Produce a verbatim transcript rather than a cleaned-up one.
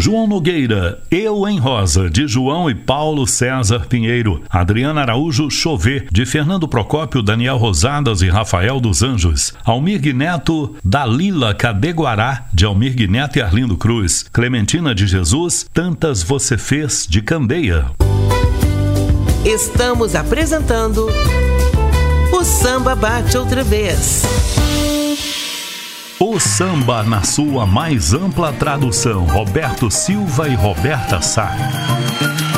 João Nogueira, Eu em Rosa, de João e Paulo César Pinheiro. Adriana Araújo, Chover, de Fernando Procópio, Daniel Rosadas e Rafael dos Anjos. Almir Guineto, Dalila Cadeguará, de Almir Guineto e Arlindo Cruz. Clementina de Jesus, Tantas Você Fez, de Candeia. Estamos apresentando O Samba Bate Outra Vez. O samba na sua mais ampla tradução. Roberto Silva e Roberta Sá.